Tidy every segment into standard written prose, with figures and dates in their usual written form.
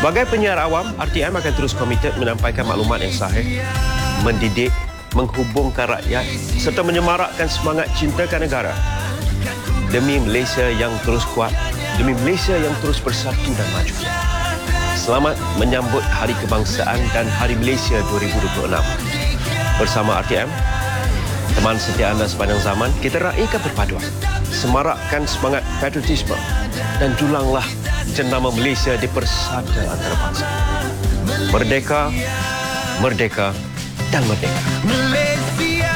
Sebagai penyiar awam, RTM akan terus komited menyampaikan maklumat yang sahih, mendidik, menghubungkan rakyat serta menyemarakkan semangat cintakan negara demi Malaysia yang terus kuat, demi Malaysia yang terus bersatu dan maju. Selamat menyambut Hari Kebangsaan dan Hari Malaysia 2026. Bersama RTM, teman setia anda sepanjang zaman, kita raikan perpaduan, semarakkan semangat patriotisme dan julanglah jenama Malaysia di persada antara bangsa. Merdeka, merdeka dan merdeka. Malaysia,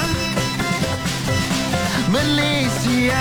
Malaysia.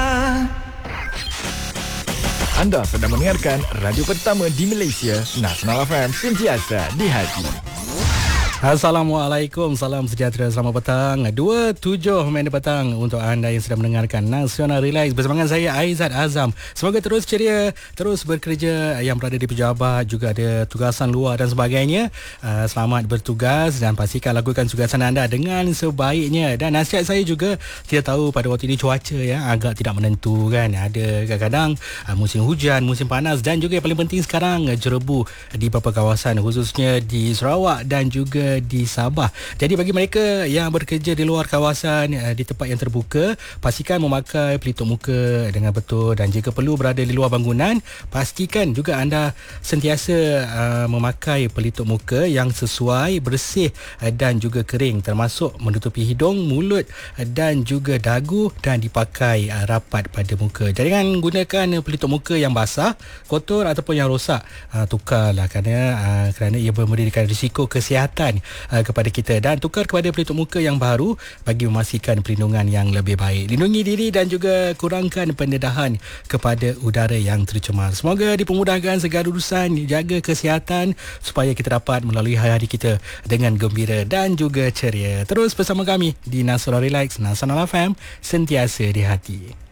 Anda sedang mendengarkan radio pertama di Malaysia, Nasional FM, sentiasa di hati. Assalamualaikum, salam sejahtera, selamat petang 2.7 minit petang untuk anda yang sedang mendengarkan Nasional Relax bersama saya Aizat Azam. Semoga terus ceria, terus bekerja, yang berada di pejabat juga ada tugasan luar dan sebagainya. Selamat bertugas dan pastikan lakukan tugasan anda dengan sebaiknya. Dan nasihat saya juga, kita tahu pada waktu ini cuaca agak tidak menentu kan. Ada kadang-kadang musim hujan, musim panas dan juga yang paling penting sekarang jerebu di beberapa kawasan khususnya di Sarawak dan juga di Sabah. Jadi bagi mereka yang bekerja di luar kawasan, di tempat yang terbuka, pastikan memakai pelitup muka dengan betul dan jika perlu berada di luar bangunan, pastikan juga anda sentiasa memakai pelitup muka yang sesuai, bersih dan juga kering, termasuk menutupi hidung, mulut dan juga dagu dan dipakai rapat pada muka. Jangan gunakan pelitup muka yang basah, kotor ataupun yang rosak. Tukarlah kerana ia memberikan risiko kesihatan kepada kita dan tukar kepada pelitup muka yang baru bagi memastikan perlindungan yang lebih baik. Lindungi diri dan juga kurangkan pendedahan kepada udara yang tercemar. Semoga dipermudahkan segala urusan, jaga kesihatan supaya kita dapat melalui hari-hari kita dengan gembira dan juga ceria. Terus bersama kami di Nasional Relax, Nasional FM, sentiasa di hati.